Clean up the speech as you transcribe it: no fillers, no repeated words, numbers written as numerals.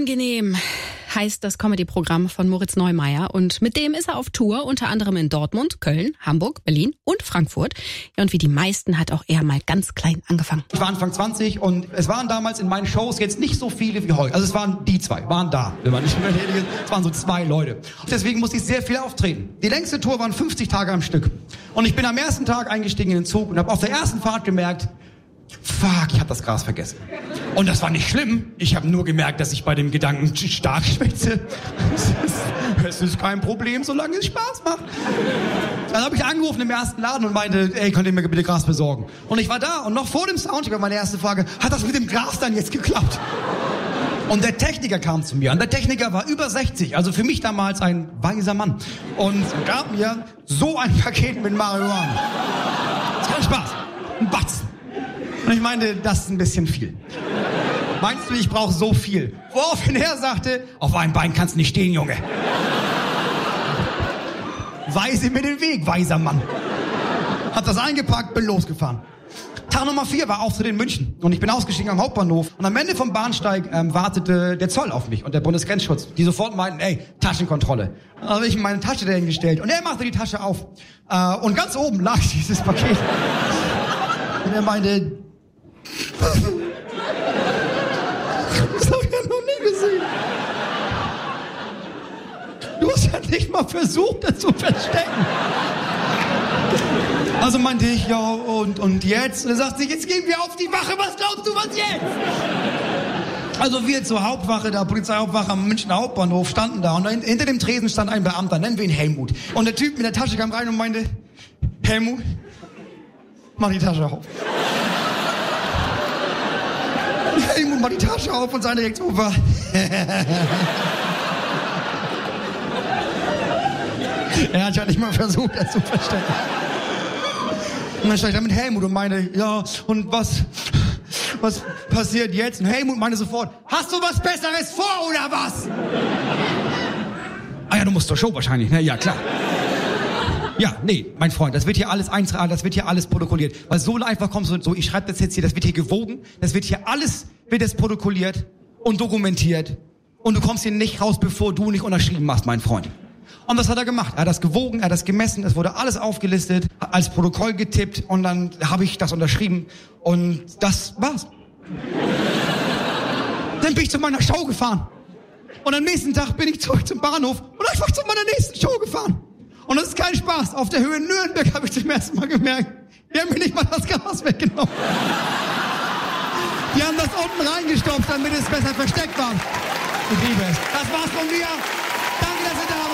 Unangenehm heißt das Comedy-Programm von Moritz Neumeier und mit dem ist er auf Tour, unter anderem in Dortmund, Köln, Hamburg, Berlin und Frankfurt. Ja, und wie die meisten hat auch er mal ganz klein angefangen. Ich war Anfang 20 und es waren damals in meinen Shows jetzt nicht so viele wie heute. Also es waren die zwei, waren da. Es waren so 2 Leute. Deswegen musste ich sehr viel auftreten. Die längste Tour waren 50 Tage am Stück. Und ich bin am ersten Tag eingestiegen in den Zug und habe auf der ersten Fahrt gemerkt, fuck, ich habe das Gras vergessen. Und das war nicht schlimm. Ich habe nur gemerkt, dass ich bei dem Gedanken stark schwitze. Es ist kein Problem, solange es Spaß macht. Dann habe ich angerufen im ersten Laden und meinte, ey, könnt ihr mir bitte Gras besorgen? Und ich war da und noch vor dem Soundcheck war meine erste Frage, hat das mit dem Gras dann jetzt geklappt? Und der Techniker kam zu mir. Und der Techniker war über 60, also für mich damals ein weiser Mann. Und gab mir so ein Paket mit Marihuana. Das ist kein Spaß. Ein Batzen. Und ich meinte, das ist ein bisschen viel. Meinst du, ich brauche so viel? Woraufhin er sagte, auf einem Bein kannst du nicht stehen, Junge. Weise mir den Weg, weiser Mann. Hab das eingepackt, bin losgefahren. Tag Nummer 4 war Auftritt in München. Und ich bin ausgestiegen am Hauptbahnhof. Und am Ende vom Bahnsteig wartete der Zoll auf mich und der Bundesgrenzschutz. Die sofort meinten, ey, Taschenkontrolle. Dann habe ich ihm meine Tasche dahin gestellt. Und er machte die Tasche auf. Und ganz oben lag dieses Paket. Und er meinte, das hab ich ja noch nie gesehen. Du hast ja nicht mal versucht, das zu verstecken. Also meinte ich, ja, und jetzt? Und er sagt sich, jetzt gehen wir auf die Wache, was glaubst du, was jetzt? Also wir zur Hauptwache, der Polizeihauptwache am Münchner Hauptbahnhof standen da und hinter dem Tresen stand ein Beamter, nennen wir ihn Helmut. Und der Typ mit der Tasche kam rein und meinte, Helmut, mach die Tasche auf. Helmut macht die Tasche auf und seine Reaktion war... Er hat ja nicht mal versucht, das zu verstecken. Und dann stand ich da mit Helmut und meinte, ja, und was passiert jetzt? Und Helmut meinte sofort, hast du was Besseres vor oder was? Ah ja, du musst zur Show wahrscheinlich, ne? Ja, klar. Ja, nee, mein Freund, das wird hier alles protokolliert. Weil so einfach kommst du so, ich schreibe das jetzt hier, das wird hier gewogen, das wird hier alles, wird es protokolliert und dokumentiert. Und du kommst hier nicht raus, bevor du nicht unterschrieben hast, mein Freund. Und das hat er gemacht. Er hat das gewogen, er hat das gemessen, es wurde alles aufgelistet, als Protokoll getippt und dann habe ich das unterschrieben und das war's. Dann bin ich zu meiner Show gefahren. Und am nächsten Tag bin ich zurück zum Bahnhof und einfach zu meiner nächsten Show gefahren. Und das ist kein Spaß. Auf der Höhe Nürnberg habe ich zum ersten Mal gemerkt, die haben mir nicht mal das Gas weggenommen. Die haben das unten reingestopft, damit es besser versteckt war. Ich liebe es. Das war's von mir. Danke, dass ihr da wart.